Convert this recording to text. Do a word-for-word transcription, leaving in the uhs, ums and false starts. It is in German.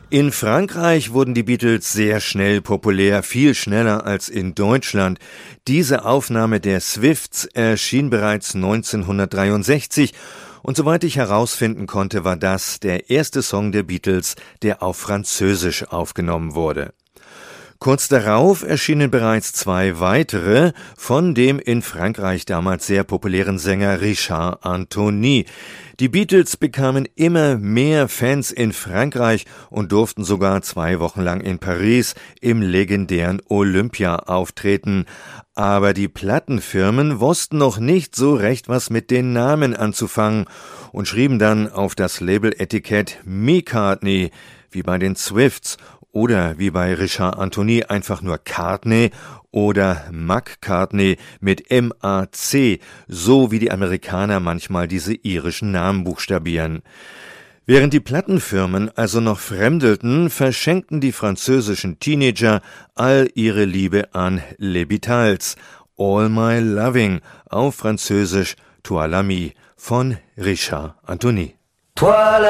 In Frankreich wurden die Beatles sehr schnell populär, viel schneller als in Deutschland. Diese Aufnahme der Swifts erschien bereits neunzehnhundertdreiundsechzig und soweit ich herausfinden konnte, war das der erste Song der Beatles, der auf Französisch aufgenommen wurde. Kurz darauf erschienen bereits zwei weitere von dem in Frankreich damals sehr populären Sänger Richard Anthony. Die Beatles bekamen immer mehr Fans in Frankreich und durften sogar zwei Wochen lang in Paris im legendären Olympia auftreten. Aber die Plattenfirmen wussten noch nicht so recht, was mit den Namen anzufangen und schrieben dann auf das Label-Etikett McCartney, wie bei den Swifts, oder wie bei Richard Anthony einfach nur Cartney oder McCartney mit M A C, so wie die Amerikaner manchmal diese irischen Namen buchstabieren. Während die Plattenfirmen also noch fremdelten, verschenkten die französischen Teenager all ihre Liebe an Les Beatles. All My Loving, auf Französisch Toi l'ami von Richard Anthony.